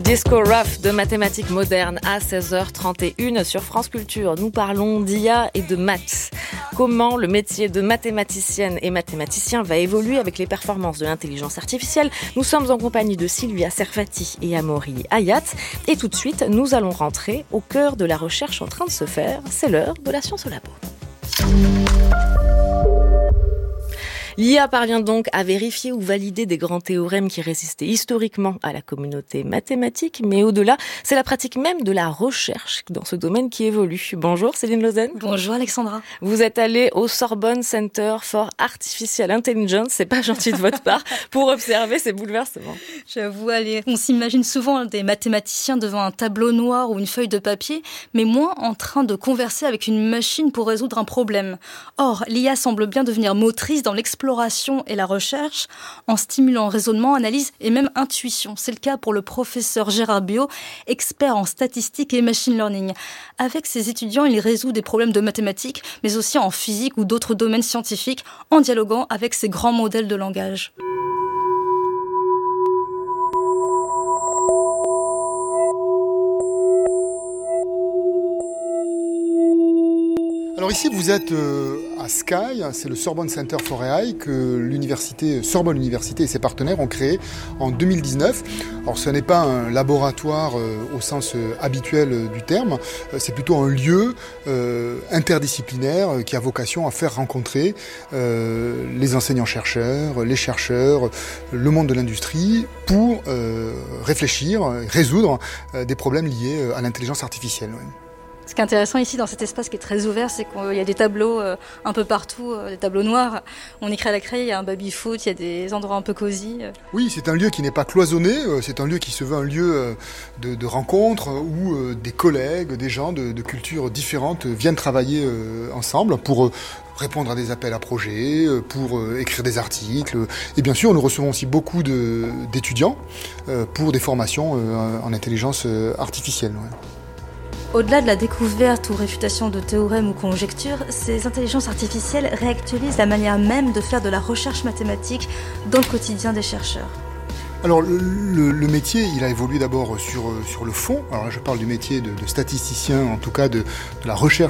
Disco Rough de mathématiques modernes à 16h31 sur France Culture. Nous parlons d'IA et de maths. Comment le métier de mathématicienne et mathématicien va évoluer avec les performances de l'intelligence artificielle. Nous sommes en compagnie de Sylvia Serfati et Amaury Hayat. Et tout de suite, nous allons rentrer au cœur de la recherche en train de se faire. C'est l'heure de la science au labo. L'IA parvient donc à vérifier ou valider des grands théorèmes qui résistaient historiquement à la communauté mathématique, mais au-delà, c'est la pratique même de la recherche dans ce domaine qui évolue. Bonjour Céline Lausanne. Bonjour Alexandra. Vous êtes allée au Sorbonne Center for Artificial Intelligence, c'est pas gentil de votre part, pour observer ces bouleversements. J'avoue, on s'imagine souvent des mathématiciens devant un tableau noir ou une feuille de papier, mais moins en train de converser avec une machine pour résoudre un problème. Or, l'IA semble bien devenir motrice dans l'exploration et la recherche en stimulant raisonnement, analyse et même intuition. C'est le cas pour le professeur Gérard Biot, expert en statistique et machine learning. Avec ses étudiants, il résout des problèmes de mathématiques, mais aussi en physique ou d'autres domaines scientifiques, en dialoguant avec ces grands modèles de langage. Alors ici, vous êtes à Sky, c'est le Sorbonne Center for AI que Sorbonne Université et ses partenaires ont créé en 2019. Alors ce n'est pas un laboratoire au sens habituel du terme, c'est plutôt un lieu interdisciplinaire qui a vocation à faire rencontrer les enseignants-chercheurs, les chercheurs, le monde de l'industrie pour réfléchir, résoudre des problèmes liés à l'intelligence artificielle. Ouais. Ce qui est intéressant ici dans cet espace qui est très ouvert, c'est qu'il y a des tableaux un peu partout, des tableaux noirs. On écrit à la craie, il y a un baby-foot, il y a des endroits un peu cosy. Oui, c'est un lieu qui n'est pas cloisonné, c'est un lieu qui se veut un lieu de rencontre où des collègues, des gens de cultures différentes viennent travailler ensemble pour répondre à des appels à projets, pour écrire des articles. Et bien sûr, nous recevons aussi beaucoup d'étudiants pour des formations en intelligence artificielle. Ouais. Au-delà de la découverte ou réfutation de théorèmes ou conjectures, ces intelligences artificielles réactualisent la manière même de faire de la recherche mathématique dans le quotidien des chercheurs. Alors le métier, il a évolué d'abord sur le fond. Alors là, je parle du métier de statisticien, en tout cas de la recherche